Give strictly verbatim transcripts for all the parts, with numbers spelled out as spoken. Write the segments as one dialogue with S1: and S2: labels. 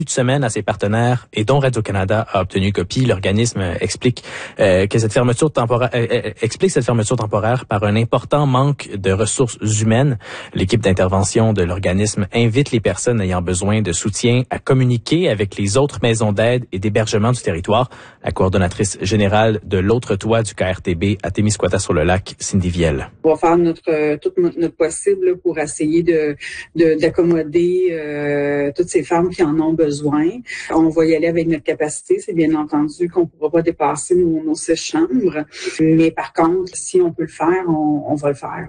S1: de semaine à ses partenaires et dont Radio-Canada a obtenu copie. L'organisme explique euh, que cette fermeture temporaire euh, explique cette fermeture temporaire par un important manque de ressources humaines. L'équipe d'intervention de l'organisme invite les personnes ayant besoin de soutien à communiquer avec les autres maisons d'aide et d'hébergement du territoire. La coordonnatrice générale de l'autre toit du K R T B à Témiscouata-sur-le-Lac, Cindy Viel.
S2: On va faire notre tout notre possible pour essayer de, de d'accommoder euh, toutes ces femmes qui en ont besoin. On va y aller avec notre capacité. C'est bien entendu qu'on ne pourra pas dépasser nos, nos six chambres. Mais par contre, si on peut le faire, on, on va le faire.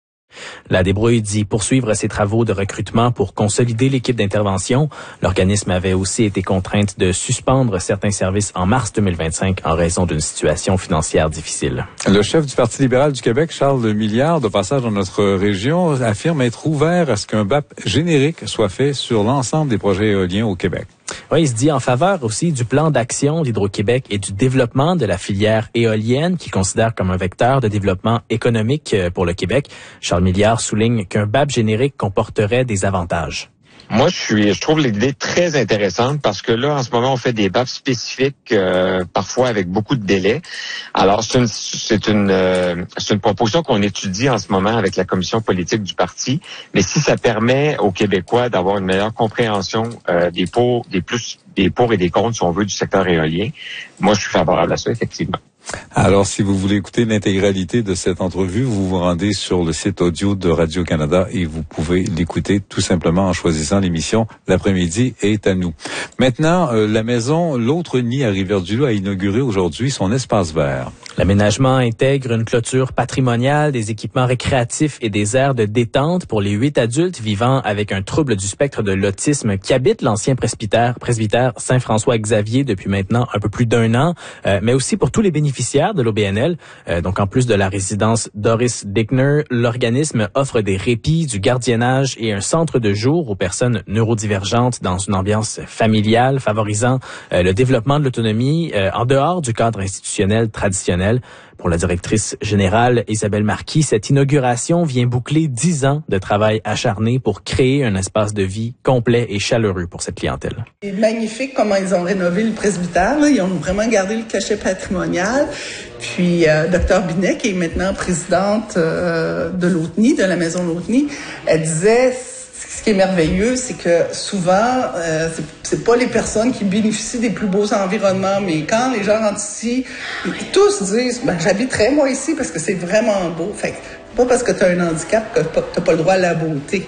S1: La débrouille dit poursuivre ses travaux de recrutement pour consolider l'équipe d'intervention. L'organisme avait aussi été contrainte de suspendre certains services en mars deux mille vingt-cinq en raison d'une situation financière difficile.
S3: Le chef du Parti libéral du Québec, Charles Milliard, de passage dans notre région, affirme être ouvert à ce qu'un B A P générique soit fait sur l'ensemble des projets éoliens au Québec.
S1: Oui, il se dit en faveur aussi du plan d'action d'Hydro-Québec et du développement de la filière éolienne qu'il considère comme un vecteur de développement économique pour le Québec. Charles Milliard souligne qu'un B A P générique comporterait des avantages.
S4: Moi, je suis, je trouve l'idée très intéressante parce que là, en ce moment, on fait des B A P spécifiques, euh, parfois avec beaucoup de délais. Alors, c'est une, c'est une, euh, c'est une proposition qu'on étudie en ce moment avec la commission politique du parti. Mais si ça permet aux Québécois d'avoir une meilleure compréhension euh, des pour, des plus, des pour et des contre, si on veut, du secteur éolien, moi, je suis favorable à ça, effectivement.
S3: Alors, si vous voulez écouter l'intégralité de cette entrevue, vous vous rendez sur le site audio de Radio-Canada et vous pouvez l'écouter tout simplement en choisissant l'émission L'après-midi est à nous. Maintenant, euh, la maison L'Autre Nid à Rivière-du-Loup a inauguré aujourd'hui son espace vert.
S1: L'aménagement intègre une clôture patrimoniale, des équipements récréatifs et des aires de détente pour les huit adultes vivant avec un trouble du spectre de l'autisme qui habitent l'ancien presbytère, presbytère Saint-François-Xavier depuis maintenant un peu plus d'un an, euh, mais aussi pour tous les bénéficiaires de l'O B N L. Euh, donc, en plus de la résidence Doris Dickner, l'organisme offre des répits, du gardiennage et un centre de jour aux personnes neurodivergentes dans une ambiance familiale, favorisant euh, le développement de l'autonomie euh, en dehors du cadre institutionnel traditionnel. Pour la directrice générale Isabelle Marquis, cette inauguration vient boucler dix ans de travail acharné pour créer un espace de vie complet et chaleureux pour cette clientèle.
S5: C'est magnifique comment ils ont rénové le presbytère. Là. Ils ont vraiment gardé le cachet patrimonial. Puis, euh, Dr Binet, qui est maintenant présidente euh, de L'Autre Nid, de la maison L'Autre Nid, elle disait... Ce qui est merveilleux, c'est que souvent, euh, c'est, c'est pas les personnes qui bénéficient des plus beaux environnements, mais quand les gens rentrent ici, ils, tous disent, ben, j'habiterais moi ici parce que c'est vraiment beau. Fait que, pas parce que tu as un handicap que t'as pas le droit à la beauté.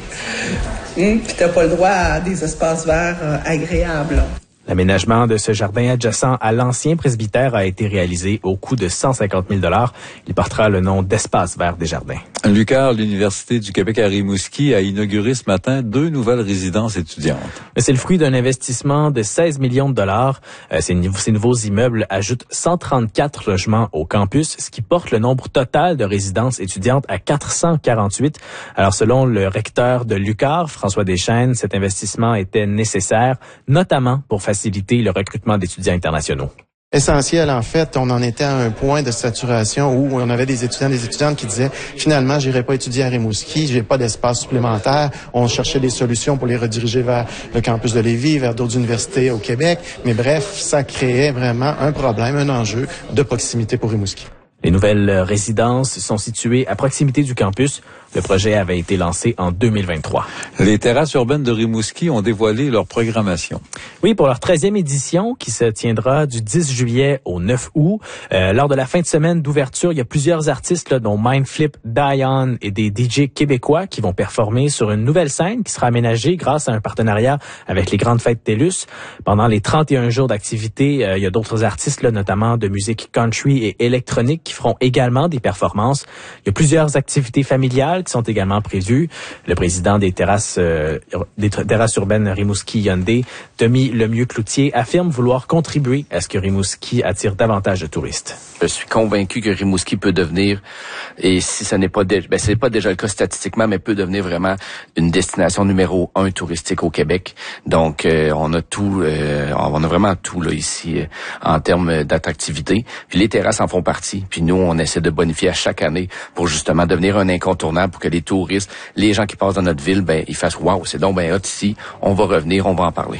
S5: Hum, puis t'as pas le droit à des espaces verts euh, agréables.
S1: L'aménagement de ce jardin adjacent à l'ancien presbytère a été réalisé au coût de cent cinquante mille dollars. Il portera le nom d'Espace vert des jardins.
S3: L'U Q A R, l'Université du Québec à Rimouski, a inauguré ce matin deux nouvelles résidences étudiantes.
S1: C'est le fruit d'un investissement de seize millions de dollars. Euh, ces, ces nouveaux immeubles ajoutent cent trente-quatre logements au campus, ce qui porte le nombre total de résidences étudiantes à quatre cent quarante-huit. Alors, selon le recteur de l'U Q A R, François Deschênes, cet investissement était nécessaire, notamment pour faciliter le recrutement d'étudiants internationaux.
S6: Essentiel, en fait, on en était à un point de saturation où on avait des étudiants, des étudiantes qui disaient finalement, j'irai pas étudier à Rimouski, j'ai pas d'espace supplémentaire. On cherchait des solutions pour les rediriger vers le campus de Lévis, vers d'autres universités au Québec. Mais bref, ça créait vraiment un problème, un enjeu de proximité pour Rimouski.
S1: Les nouvelles résidences sont situées à proximité du campus. Le projet avait été lancé en deux mille vingt-trois.
S3: Les terrasses urbaines de Rimouski ont dévoilé leur programmation.
S1: Oui, pour leur treizième édition qui se tiendra du dix juillet au neuf août. Euh, lors de la fin de semaine d'ouverture, il y a plusieurs artistes là, dont Mindflip, Dion et des D J québécois qui vont performer sur une nouvelle scène qui sera aménagée grâce à un partenariat avec les Grandes Fêtes TELUS. Pendant les trente et un jours d'activité, euh, il y a d'autres artistes, là, notamment de musique country et électronique, qui feront également des performances. Il y a plusieurs activités familiales qui sont également prévues. Le président des terrasses euh, des terrasses urbaines Rimouski Hyundai, Tommy Lemieux-Cloutier, affirme vouloir contribuer à ce que Rimouski attire davantage de touristes.
S7: Je suis convaincu que Rimouski peut devenir, et si ce n'est pas déjà, ben, c'est pas déjà le cas statistiquement, mais peut devenir vraiment une destination numéro un touristique au Québec. Donc, euh, on a tout, euh, on a vraiment tout là ici euh, en termes d'attractivité. Puis les terrasses en font partie. Puis nous, on essaie de bonifier à chaque année pour justement devenir un incontournable pour que les touristes, les gens qui passent dans notre ville, ben ils fassent wow, c'est donc ben hot ici. On va revenir, on va en parler.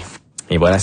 S1: Et voilà.